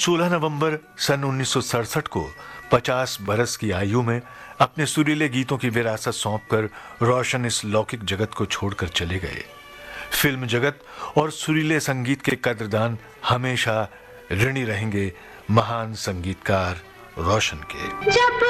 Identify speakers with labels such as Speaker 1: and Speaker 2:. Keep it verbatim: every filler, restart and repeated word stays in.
Speaker 1: सोलह नवंबर सन उन्नीस सौ सड़सठ को पचास बरस की आयु में अपने सुरीले गीतों की विरासत सौंपकर रोशन इस लौकिक जगत को छोड़कर चले गए। फिल्म जगत और सुरीले संगीत के कद्रदान हमेशा ऋणी रहेंगे महान संगीतकार रोशन के।